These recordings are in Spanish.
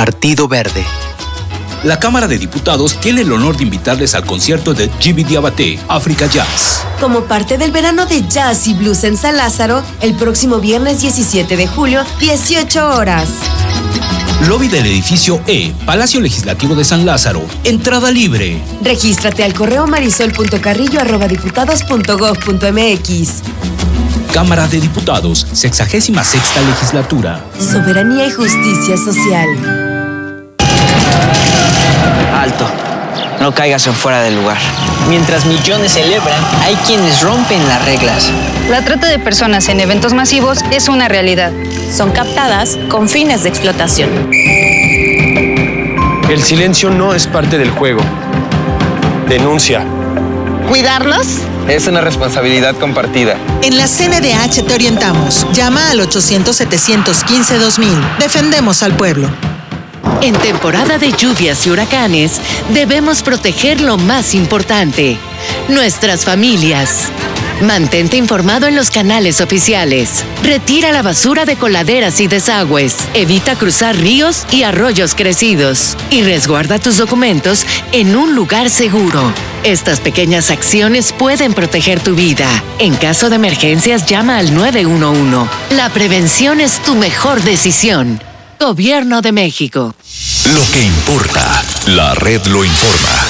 Partido Verde. La Cámara de Diputados tiene el honor de invitarles al concierto de Djiby Diabaté, Africa Jazz. Como parte del verano de jazz y blues en San Lázaro, el próximo viernes 17 de julio, 18 horas. Lobby del edificio E, Palacio Legislativo de San Lázaro. Entrada libre. Regístrate al correo marisol.carrillo@diputados.gov.mx. Cámara de Diputados, 66ª Legislatura. Soberanía y justicia social. Alto, no caigas en fuera del lugar. Mientras millones celebran, hay quienes rompen las reglas. La trata de personas en eventos masivos es una realidad. Son captadas con fines de explotación. El silencio no es parte del juego. Denuncia. ¿Cuidarlos? Es una responsabilidad compartida. En la CNDH te orientamos. Llama al 800-715-2000. Defendemos al pueblo. En temporada de lluvias y huracanes, debemos proteger lo más importante, nuestras familias. Mantente informado en los canales oficiales. Retira la basura de coladeras y desagües. Evita cruzar ríos y arroyos crecidos. Y resguarda tus documentos en un lugar seguro. Estas pequeñas acciones pueden proteger tu vida. En caso de emergencias, llama al 911. La prevención es tu mejor decisión. Gobierno de México. Lo que importa, la red lo informa.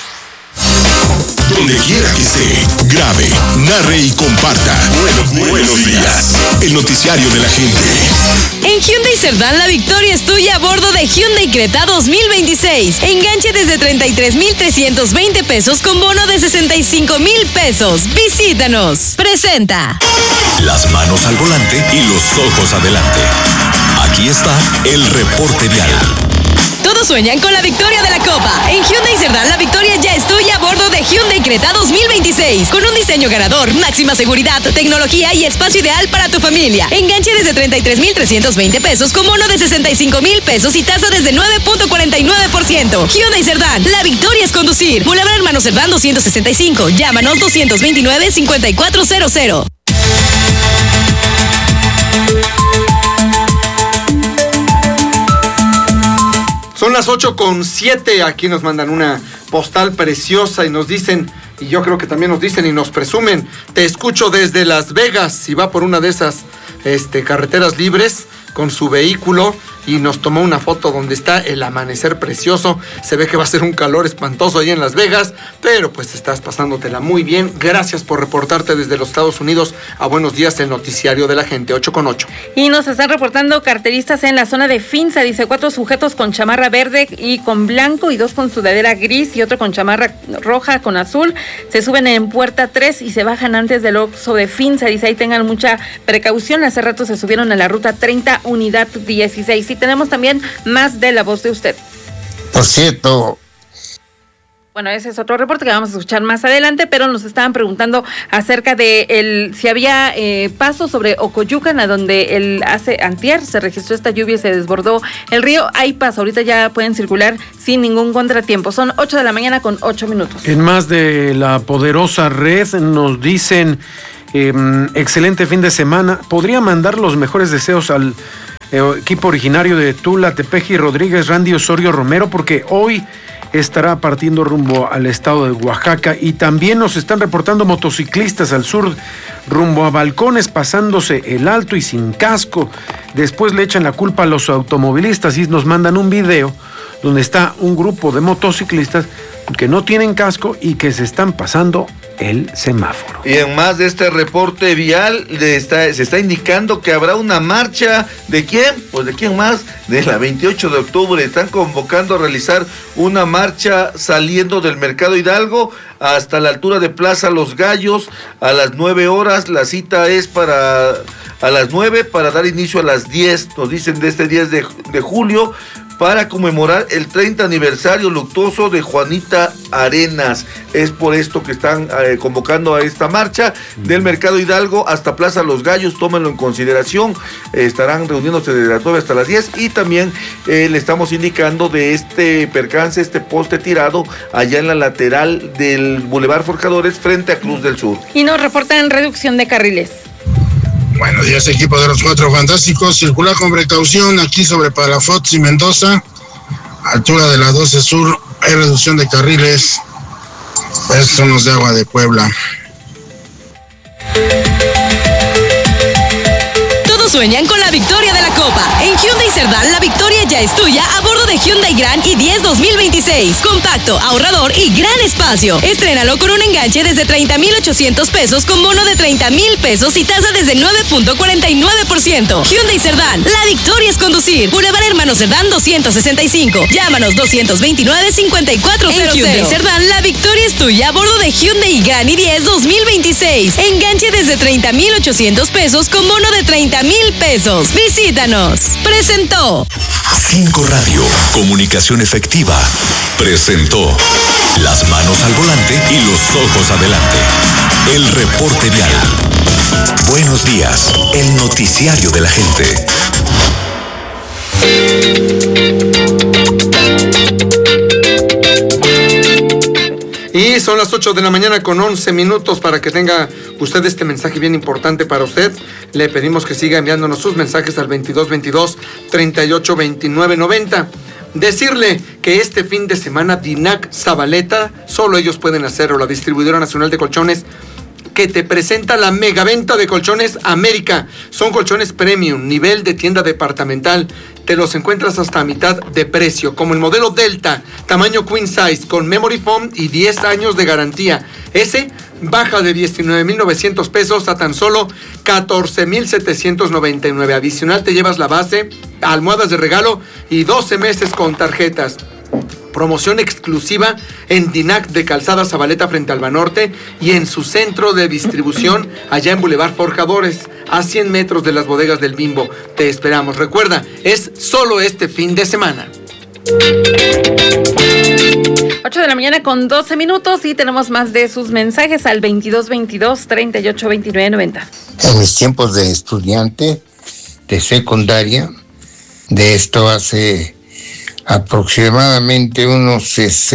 Donde quiera que esté, grabe, narre y comparta. Buenos días. El noticiario de la gente. En Hyundai Cerdán, la victoria es tuya a bordo de Hyundai Creta 2026. Enganche desde 33,320 pesos con bono de 65,000 pesos. Visítanos. Presenta. Las manos al volante y los ojos adelante. Aquí está el reporte vial. Todos sueñan con la victoria de la Copa. En Hyundai Cerdán, la victoria ya es tuya a bordo de Hyundai Creta 2026. Con un diseño ganador, máxima seguridad, tecnología y espacio ideal para tu familia. Enganche desde 33,320 pesos con bono de 65,000 pesos y tasa desde 9.49%. Hyundai Cerdán, la victoria es conducir. Boulevard Hermano Cerdán 265. Llámanos 229-5400. Son las 8:07, aquí nos mandan una postal preciosa y nos dicen, y yo creo que también nos dicen y nos presumen, te escucho desde Las Vegas, y va por una de esas carreteras libres con su vehículo y nos tomó una foto donde está el amanecer precioso. Se ve que va a ser un calor espantoso ahí en Las Vegas, pero pues estás pasándotela muy bien. Gracias por reportarte desde los Estados Unidos a Buenos Días, el noticiario de la gente, 8:08. Y nos están reportando carteristas en la zona de Finza, dice 4 sujetos con chamarra verde y con blanco y 2 con sudadera gris y otro con chamarra roja con azul. Se suben en puerta 3 y se bajan antes del Oxxo de Finza, dice ahí tengan mucha precaución. Hace rato se subieron a la ruta 30, unidad 16. Y tenemos también más de La Voz de Usted. Por cierto. Bueno, ese es otro reporte que vamos a escuchar más adelante, pero nos estaban preguntando acerca de si había paso sobre Ocoyucan, a donde antier se registró esta lluvia y se desbordó el río. Hay paso, ahorita ya pueden circular sin ningún contratiempo. Son 8 de la mañana con 8 minutos. En más de la poderosa red nos dicen, excelente fin de semana. ¿Podría mandar los mejores deseos al equipo originario de Tula, Tepeji Rodríguez, Randy Osorio Romero, porque hoy estará partiendo rumbo al estado de Oaxaca? Y también nos están reportando motociclistas al sur rumbo a Balcones pasándose el alto y sin casco. Después le echan la culpa a los automovilistas y nos mandan un video donde está un grupo de motociclistas que no tienen casco y que se están pasando el semáforo. Y en más de este reporte vial se está indicando que habrá una marcha. ¿De quién? Pues de quién más, de la 28 de octubre. Están convocando a realizar una marcha saliendo del Mercado Hidalgo hasta la altura de Plaza Los Gallos a las 9 horas. La cita es a las 9 para dar inicio a las 10, nos dicen, de este 10 de julio, para conmemorar el 30 aniversario luctuoso de Juanita Arenas. Es por esto que están convocando a esta marcha del Mercado Hidalgo hasta Plaza Los Gallos. Tómenlo en consideración. Estarán reuniéndose desde las 9 hasta las 10 y también le estamos indicando de este percance, este poste tirado allá en la lateral del Boulevard Forjadores frente a Cruz del Sur. Y nos reportan reducción de carriles. Buenos días, equipo de los Cuatro Fantásticos. Circular con precaución aquí sobre Palafox y Mendoza. altura de la 12 Sur, hay reducción de carriles. Estos son los de Agua de Puebla. Sueñan con la victoria de la Copa. En Hyundai Cerdán, la victoria ya es tuya a bordo de Hyundai Grand i10 2026. Compacto, ahorrador y gran espacio. Estrénalo con un enganche desde 30,800 pesos con bono de 30,000 pesos y tasa desde 9.49%. Hyundai Cerdán, la victoria es conducir. Boulevard Hermano Cerdán 265. Llámanos 229-5400. En Hyundai Cerdán, la victoria es tuya a bordo de Hyundai Grand i10 2026. Enganche desde 30,800 pesos con bono de 30,000 pesos. Visítanos. Presentó 5 Radio, comunicación efectiva. Presentó las manos al volante y los ojos adelante. El reporte vial. Buenos días, el noticiario de la gente. Y son las 8 de la mañana con 11 minutos para que tenga usted este mensaje bien importante para usted. Le pedimos que siga enviándonos sus mensajes al 2222-382990. Decirle que este fin de semana Dinac Zabaleta, solo ellos pueden hacerlo, la distribuidora nacional de colchones, que te presenta la megaventa de Colchones América. Son colchones premium, nivel de tienda departamental. Te los encuentras hasta a mitad de precio, como el modelo Delta, tamaño queen size, con memory foam y 10 años de garantía. Ese baja de 19,900 pesos a tan solo 14,799. Adicional te llevas la base, almohadas de regalo y 12 meses con tarjetas. Promoción exclusiva en Dinac de Calzada Zabaleta frente al Banorte y en su centro de distribución allá en Boulevard Forjadores, a 100 metros de las bodegas del Bimbo. Te esperamos. Recuerda, es solo este fin de semana. 8 de la mañana con 12 minutos y tenemos más de sus mensajes al 2222-382990. En mis tiempos de estudiante de secundaria, de esto hace aproximadamente unos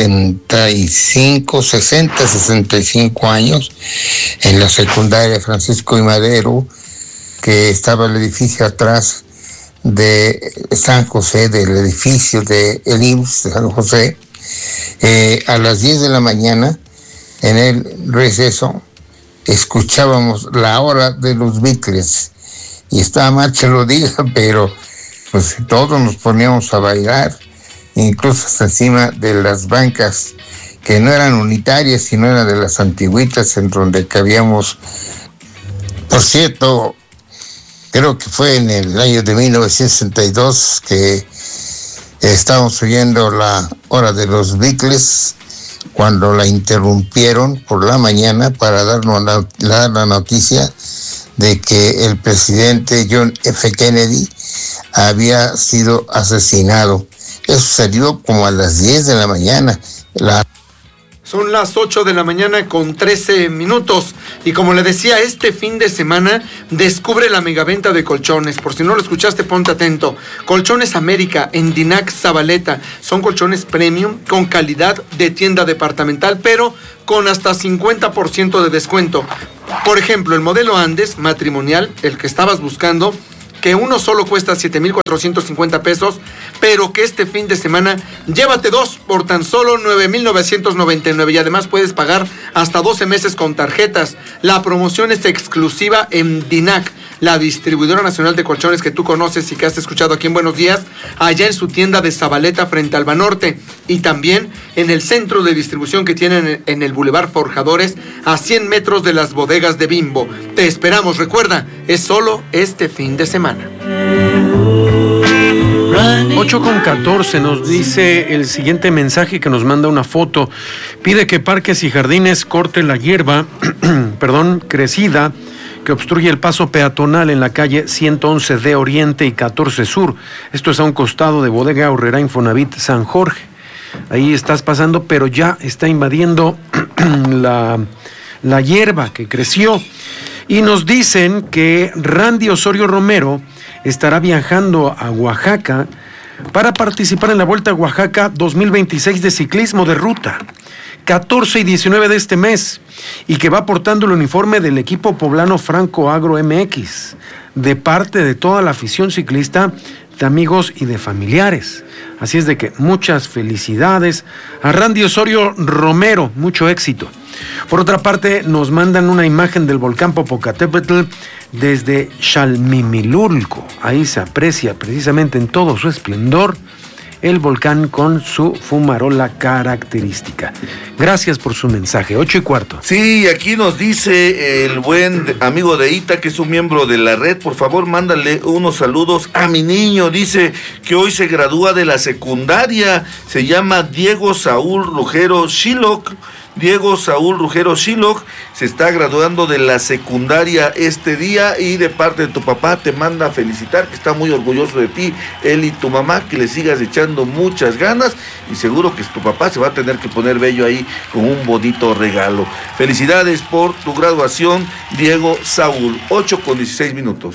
65 años, en la secundaria Francisco y Madero, que estaba el edificio atrás de San José, del edificio de el IMSS de San José, a las 10 de la mañana, en el receso, escuchábamos la hora de los Beatles, y estaba mal que lo diga, pero pues todos nos poníamos a bailar, incluso hasta encima de las bancas que no eran unitarias, sino eran de las antigüitas en donde cabíamos. Por cierto, creo que fue en el año de 1962 que estábamos oyendo la hora de los Beatles, cuando la interrumpieron por la mañana para darnos la noticia de que el presidente John F. Kennedy había sido asesinado. Eso salió como a las 10 de la mañana. Son las 8 de la mañana con 13 minutos. Y como le decía, este fin de semana descubre la megaventa de colchones. Por si no lo escuchaste, ponte atento. Colchones América en Dinac Zabaleta. Son colchones premium con calidad de tienda departamental, pero con hasta 50% de descuento. Por ejemplo, el modelo Andes matrimonial, el que estabas buscando, que uno solo cuesta 7,450 pesos, pero que este fin de semana llévate dos por tan solo 9,999 y además puedes pagar hasta 12 meses con tarjetas. La promoción es exclusiva en Dinac, la distribuidora nacional de colchones que tú conoces y que has escuchado aquí en Buenos Días, allá en su tienda de Zabaleta frente al Banorte, y también en el centro de distribución que tienen en el Boulevard Forjadores, a 100 metros de las bodegas de Bimbo. Te esperamos, recuerda, es solo este fin de semana. 8:14 nos dice el siguiente mensaje que nos manda una foto. Pide que Parques y Jardines corte la hierba, crecida, que obstruye el paso peatonal en la calle 111D Oriente y 14 Sur. Esto es a un costado de Bodega Aurrera Infonavit San Jorge. Ahí estás pasando, pero ya está invadiendo la hierba que creció. Y nos dicen que Randy Osorio Romero estará viajando a Oaxaca para participar en la Vuelta a Oaxaca 2026 de ciclismo de ruta, 14 y 19 de este mes, y que va portando el uniforme del equipo poblano Franco Agro MX. De parte de toda la afición ciclista, de amigos y de familiares. Así es de que muchas felicidades a Randy Osorio Romero, mucho éxito. Por otra parte, nos mandan una imagen del volcán Popocatépetl desde Xalmimilulco. Ahí se aprecia precisamente en todo su esplendor el volcán con su fumarola característica. Gracias por su mensaje. 8:15. Sí, aquí nos dice el buen amigo de Ita, que es un miembro de la red, por favor, mándale unos saludos a mi niño. Dice que hoy se gradúa de la secundaria. Se llama Diego Saúl Rugero Shiloh. Diego Saúl Rugero Shiloh se está graduando de la secundaria este día y de parte de tu papá te manda a felicitar, que está muy orgulloso de ti, él y tu mamá, que le sigas echando muchas ganas y seguro que tu papá se va a tener que poner bello ahí con un bonito regalo. Felicidades por tu graduación, Diego Saúl. 8:16.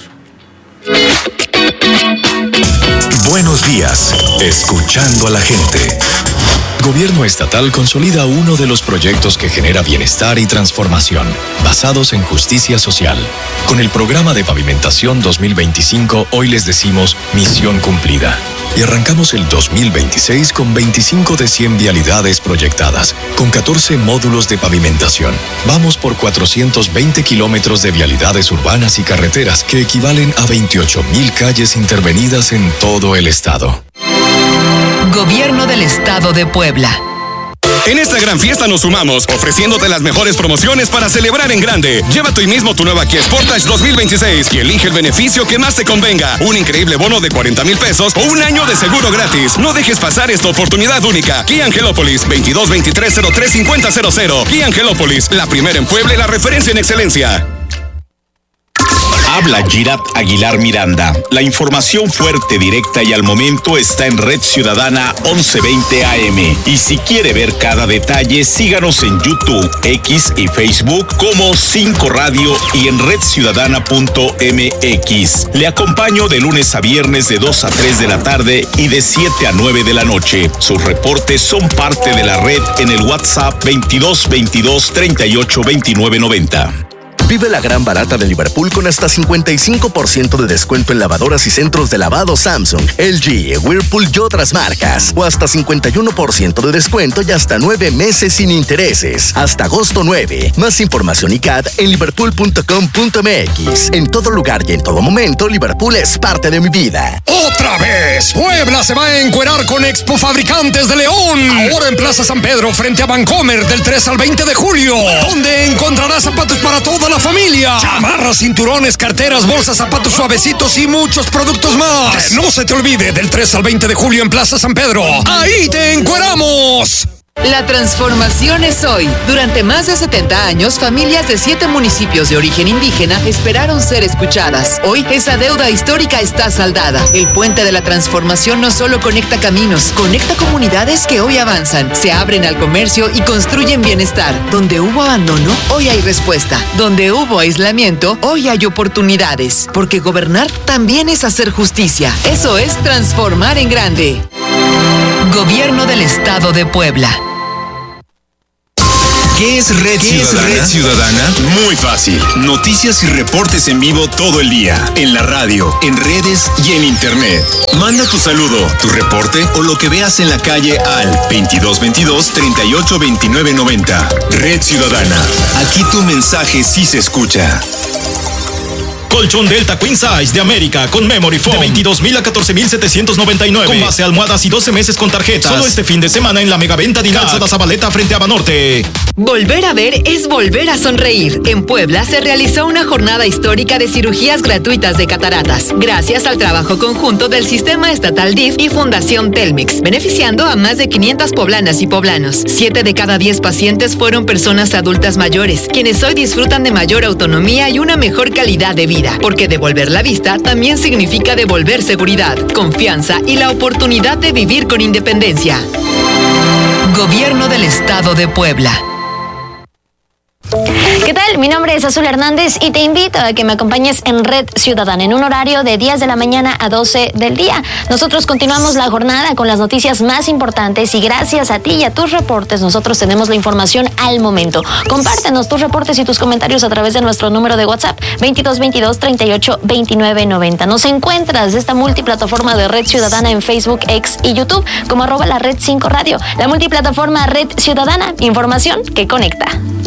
Buenos días, escuchando a la gente. Gobierno estatal consolida uno de los proyectos que genera bienestar y transformación, basados en justicia social. Con el programa de pavimentación 2025, hoy les decimos misión cumplida. Y arrancamos el 2026 con 25 de 100 vialidades proyectadas, con 14 módulos de pavimentación. Vamos por 420 kilómetros de vialidades urbanas y carreteras, que equivalen a 28,000 calles intervenidas en todo el estado. Gobierno del Estado de Puebla. En esta gran fiesta nos sumamos, ofreciéndote las mejores promociones para celebrar en grande. Llévate hoy mismo tu nueva Kia Sportage 2026 y elige el beneficio que más te convenga. Un increíble bono de 40,000 pesos o un año de seguro gratis. No dejes pasar esta oportunidad única. Kia Angelópolis, 2223035000. Kia Angelópolis, la primera en Puebla y la referencia en excelencia. Habla Girat Aguilar Miranda. La información fuerte, directa y al momento está en Red Ciudadana 1120 AM. Y si quiere ver cada detalle, síganos en YouTube, X y Facebook como 5 Radio y en redciudadana.mx. Le acompaño de lunes a viernes de 2 a 3 de la tarde y de 7 a 9 de la noche. Sus reportes son parte de la red en el WhatsApp 2222 38 29 90. Vive la gran barata de Liverpool con hasta 55% de descuento en lavadoras y centros de lavado Samsung, LG, Whirlpool y otras marcas. O hasta 51% de descuento y hasta 9 meses sin intereses. Hasta agosto 9. Más información y CAD en liverpool.com.mx. En todo lugar y en todo momento, Liverpool es parte de mi vida. ¡Otra vez! Puebla se va a encuerar con Expo Fabricantes de León. Ahora en Plaza San Pedro, frente a Vancomer, del 3 al 20 de julio. Donde encontrarás zapatos para toda la familia. Chamarras, cinturones, carteras, bolsas, zapatos suavecitos y muchos productos más. Que no se te olvide, del 3 al 20 de julio en Plaza San Pedro. ¡Ahí te encueramos! La transformación es hoy. Durante más de 70 años, familias de 7 municipios de origen indígena esperaron ser escuchadas. Hoy, esa deuda histórica está saldada. El puente de la transformación no solo conecta caminos, conecta comunidades que hoy avanzan, se abren al comercio y construyen bienestar. Donde hubo abandono, hoy hay respuesta. Donde hubo aislamiento, hoy hay oportunidades. Porque gobernar también es hacer justicia. Eso es transformar en grande. Gobierno del Estado de Puebla. ¿Qué es Red Ciudadana? Muy fácil. Noticias y reportes en vivo todo el día. En la radio, en redes y en internet. Manda tu saludo, tu reporte o lo que veas en la calle al 2222 38 29 90. Red Ciudadana. Aquí tu mensaje sí se escucha. Colchón Delta Queen Size de América con Memory Foam de 22,000 a 14,799 con base almohadas y 12 meses con tarjetas. Solo este fin de semana en la megaventa Dinac, Calzada Zabaleta frente a Banorte. Volver a ver es volver a sonreír. En Puebla se realizó una jornada histórica de cirugías gratuitas de cataratas, gracias al trabajo conjunto del Sistema Estatal DIF y Fundación Telmex, beneficiando a más de 500 poblanas y poblanos. 7 de cada 10 pacientes fueron personas adultas mayores, quienes hoy disfrutan de mayor autonomía y una mejor calidad de vida. Porque devolver la vista también significa devolver seguridad, confianza y la oportunidad de vivir con independencia. Gobierno del Estado de Puebla. ¿Qué tal? Mi nombre es Azul Hernández y te invito a que me acompañes en Red Ciudadana en un horario de 10 de la mañana a 12 del día. Nosotros continuamos la jornada con las noticias más importantes y gracias a ti y a tus reportes nosotros tenemos la información al momento. Compártenos tus reportes y tus comentarios a través de nuestro número de WhatsApp 2222 38 29 90. Nos encuentras de esta multiplataforma de Red Ciudadana en Facebook, X y YouTube como @la Red 5 Radio. La multiplataforma Red Ciudadana, información que conecta.